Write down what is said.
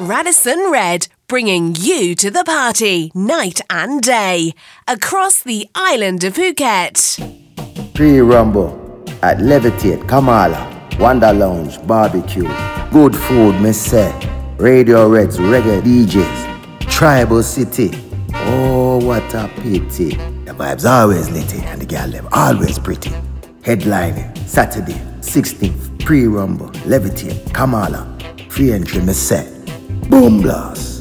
Radisson Red, bringing you to the party, night and day, across the island of Phuket. Pre-Rumble at Levitate, Kamala, Wonder Lounge, Barbecue. Good food, me say. Radio Reds, reggae DJs. Tribal City. Oh, what a pity. The vibes always lit and the girl them always pretty. Headlining, Saturday, 16th, Pre-Rumble, Levitate, Kamala. Free entry, me say. Boom blast.